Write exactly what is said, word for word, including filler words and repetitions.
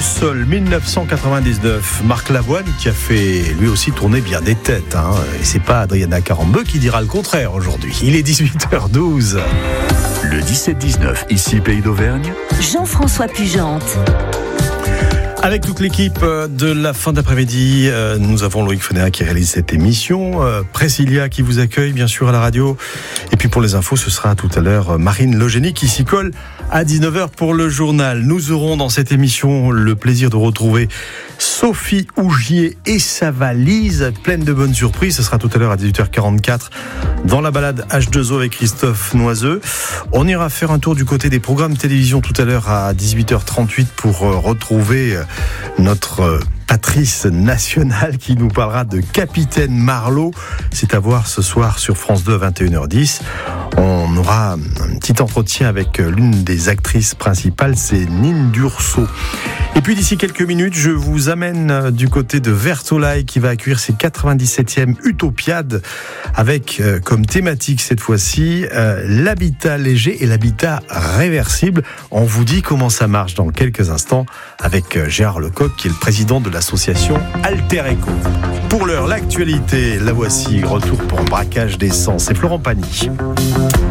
Sol, dix-neuf cent quatre-vingt-dix-neuf. Marc Lavoine qui a fait lui aussi tourner bien des têtes. Hein. Et c'est pas Adriana Carambeu qui dira le contraire aujourd'hui. Il est dix-huit heures douze. Le dix-sept dix-neuf, ici Pays d'Auvergne. Jean-François Pugente. Avec toute l'équipe de la fin d'après-midi, nous avons Loïc Fenéa qui réalise cette émission, Priscilla qui vous accueille bien sûr à la radio, et puis pour les infos ce sera tout à l'heure Marine Logénie qui s'y colle à dix-neuf heures pour le journal. Nous aurons dans cette émission le plaisir de retrouver Sophie Ougier et sa valise pleine de bonnes surprises. Ce sera tout à l'heure à dix-huit heures quarante-quatre dans la balade H deux O avec Christophe Noiseux. On ira faire un tour du côté des programmes télévision tout à l'heure à dix-huit heures trente-huit pour retrouver notre Patrice nationale qui nous parlera de Capitaine Marlowe. C'est à voir ce soir sur France deux à vingt et une heures dix. On aura un petit entretien avec l'une des actrices principales, c'est Nine Durso. Et puis d'ici quelques minutes, je vous amène du côté de Vertolaye qui va accueillir ses quatre-vingt-dix-septième Utopiades avec euh, comme thématique cette fois-ci euh, l'habitat léger et l'habitat réversible. On vous dit comment ça marche dans quelques instants avec euh, Gérard Lecoq qui est le président de l'association Alter Eco. Pour l'heure, l'actualité, la voici, retour pour un braquage d'essence. C'est Florent Pagny.